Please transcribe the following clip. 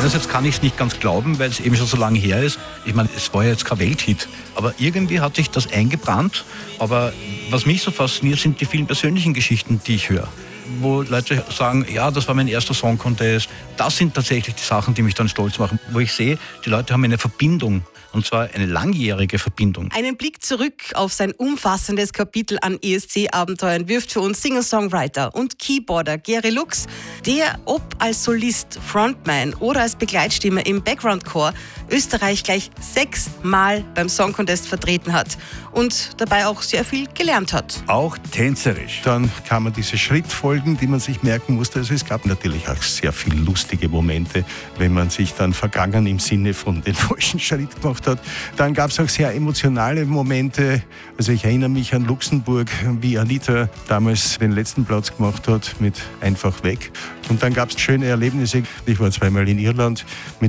Einerseits kann ich es nicht ganz glauben, weil es eben schon so lange her ist. Ich meine, es war ja jetzt kein Welthit. Aber irgendwie hat sich das eingebrannt. Aber was mich so fasziniert, sind die vielen persönlichen Geschichten, die ich höre. Wo Leute sagen, ja, das war mein erster Song Contest. Das sind tatsächlich die Sachen, die mich dann stolz machen. Wo ich sehe, die Leute haben eine Verbindung. Und zwar eine langjährige Verbindung. Einen Blick zurück auf sein umfassendes Kapitel an ESC-Abenteuern wirft für uns Singer-Songwriter und Keyboarder Geri Lux, der ob als Solist, Frontman oder als Begleitstimme im Background-Chor Österreich gleich 6 Mal beim Song Contest vertreten hat und dabei auch sehr viel gelernt hat. Auch tänzerisch. Dann kann man diese Schrittfolgen, die man sich merken musste. Also es gab natürlich auch sehr viele lustige Momente, wenn man sich dann vergangen im Sinne von den falschen Schritt gemacht hat. Dann gab es auch sehr emotionale Momente. Also ich erinnere mich an Luxemburg, wie Anita damals den letzten Platz gemacht hat mit Einfach weg. Und dann gab es schöne Erlebnisse. Ich war zweimal in Irland mit